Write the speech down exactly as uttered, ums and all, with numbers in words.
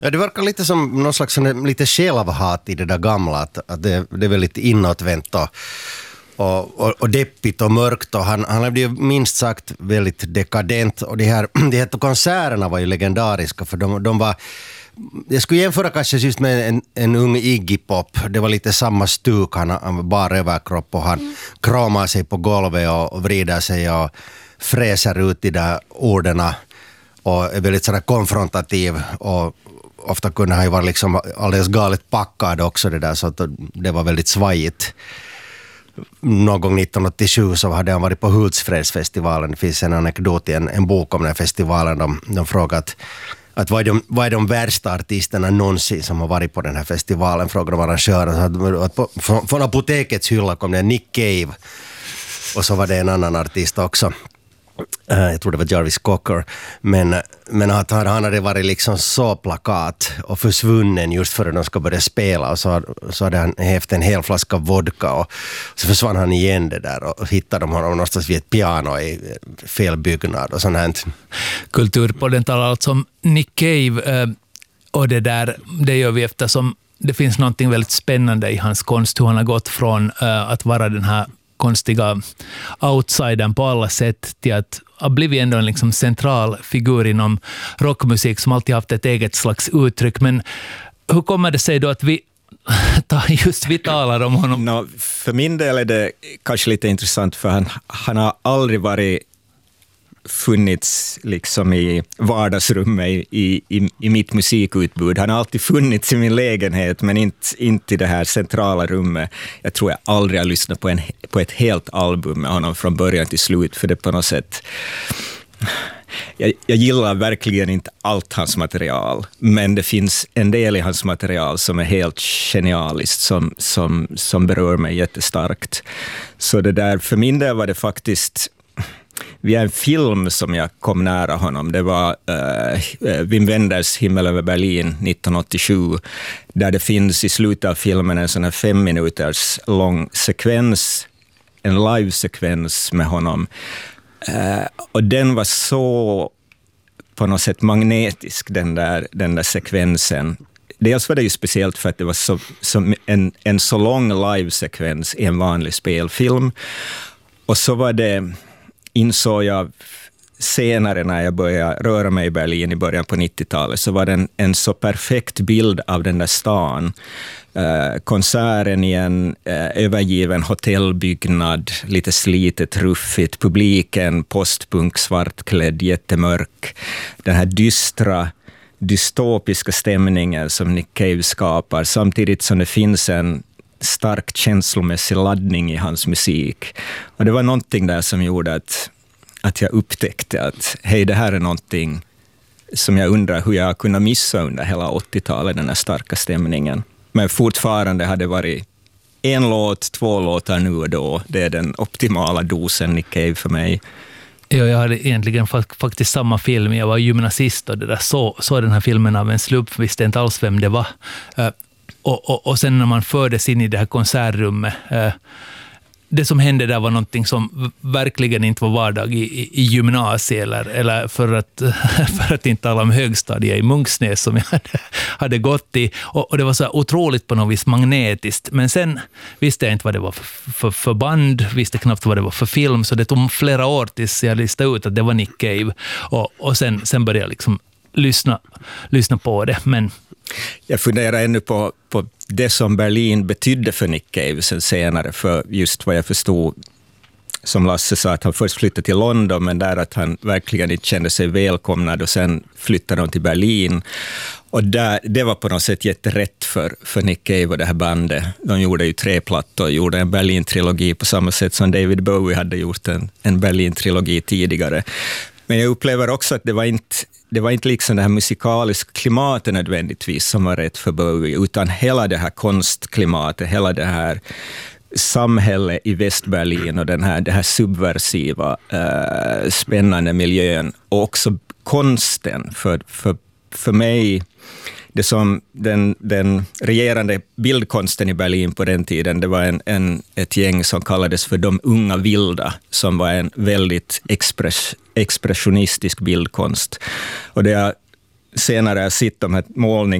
Ja, det verkar lite som någon slags lite självhat i det där gamla, att, att det, det är väldigt inåtvänt och, och, och, och deppigt och mörkt, och han, han blev ju minst sagt väldigt dekadent, och de här, de här konserterna var ju legendariska, för de, de var, jag skulle jämföra kanske just med en, en ung Iggy Pop. Det var lite samma stuk, han, han bara överkropp och han mm. kramar sig på golvet och, och vrider sig och fräser ut de där orden och är väldigt sådär konfrontativ, och ofta kunde han ju vara liksom alldeles galet packad också det där, så att det var väldigt svajigt. Någon gång nittonhundraåttiosju så hade han varit på Hultsfredsfestivalen. Det finns en anekdot i en, en bok om den här festivalen. De, de frågade att, att vad, är de, vad är de värsta artisterna någonsin som har varit på den här festivalen, frågade de arrangören. Att på, från, från apotekets hylla kom det Nick Cave, och så var det en annan artist också. Jag tror det var Jarvis Cocker, men, men att han, han hade varit liksom så plakat och försvunnen just före de ska börja spela, och så, så hade han hävt en hel flaska vodka, och så försvann han igen det där, och hittade de honom någonstans vid ett piano i fel byggnad och sånt här. Kulturpodden talar alltså om Nick Cave, och det där, det gör vi eftersom det finns någonting väldigt spännande i hans konst, hur han har gått från att vara den här konstiga outsidern på alla sätt till att ha blivit ändå en liksom central figur inom rockmusik som alltid haft ett eget slags uttryck. Men hur kommer det sig då att vi just vi talar om honom? No, för min del är det kanske lite intressant, för han, han har aldrig varit funnits liksom i vardagsrummet i, i, i mitt musikutbud. Han har alltid funnits i min lägenhet, men inte, inte i det här centrala rummet. Jag tror jag aldrig har lyssnat på, en, på ett helt album med honom från början till slut, för det på något sätt... Jag, jag gillar verkligen inte allt hans material, men det finns en del i hans material som är helt genialiskt, som, som, som berör mig jättestarkt. Så det där, för min del var det faktiskt... Vi har en film som jag kom nära honom. Det var uh, Wim Wenders Himmel över Berlin nittonhundraåttiosju, där det finns i slutet av filmen en sån här fem minuters lång sekvens, en live-sekvens med honom. Uh, och den var så på något sätt magnetisk, den där, den där sekvensen. Dels var det ju speciellt för att det var så, så en, en så lång live-sekvens i en vanlig spelfilm. Och så var det... insåg jag senare när jag började röra mig i Berlin i början på nittiotalet, så var det en, en så perfekt bild av den där stan. Eh, konserten i en eh, övergiven hotellbyggnad, lite slitet, ruffigt, publiken postpunk, svartklädd, jättemörk. Den här dystra, dystopiska stämningen som Nick Cave skapar, samtidigt som det finns en stark känslomässig laddning i hans musik. Och det var någonting där som gjorde att, att jag upptäckte att hej, det här är någonting som jag undrar hur jag kunde missa under hela åttiotalet, den här starka stämningen. Men fortfarande hade det varit en låt, två låtar nu och då. Det är den optimala dosen Nick Cave för mig. Ja, jag hade egentligen faktiskt samma film. Jag var gymnasist och det där så, så den här filmen av en slump, visste inte alls vem det var. Och, och, och sen när man fördes in i det här konsertrummet, eh, det som hände där var någonting som verkligen inte var vardag i, i, i gymnasiet, eller, eller för, att, för att inte tala om högstadiet i Munksnäs som jag hade, hade gått i. Och, och det var så otroligt på något vis magnetiskt. Men sen visste jag inte vad det var för, för, för band, visste knappt vad det var för film, så det tog flera år tills jag listade ut att det var Nick Cave. Och, och sen, sen började jag liksom lyssna, lyssna på det, men... Jag funderar ännu på, på det som Berlin betydde för Nick Cave sen senare, för just vad jag förstod, som Lasse sa, att han först flyttade till London, men där att han verkligen inte kände sig välkomnad, och sen flyttade han till Berlin. Och där, det var på något sätt jätterätt för, för Nick Cave och det här bandet. De gjorde ju tre plattor och gjorde en Berlin-trilogi på samma sätt som David Bowie hade gjort en, en Berlin-trilogi tidigare. Men jag upplever också att det var inte, det var inte liksom det här musikaliska klimatet nödvändigtvis som var rätt för Bowie, utan hela det här konstklimatet, hela det här samhället i Västberlin och den här, det här subversiva, äh, spännande miljön, och också konsten. För, för, för mig, det som den, den regerande bildkonsten i Berlin på den tiden, det var en, en, ett gäng som kallades för de unga vilda, som var en väldigt express, expressionistisk bildkonst. Och det jag senare sett de här målningarna